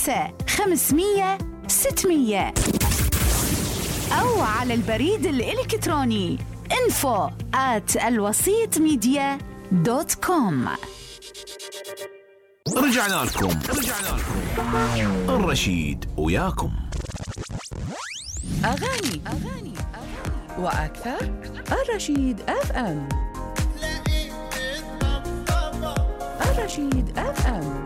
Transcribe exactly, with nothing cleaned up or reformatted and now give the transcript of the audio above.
خمسة خمسمية ستمية أو على البريد الإلكتروني info at الوسيط ميديا دوت كوم. رجعنا لكم رجعنا لكم الرشيد وياكم. أغاني أغاني وأكثر. الرشيد اف ام. الرشيد اف ام.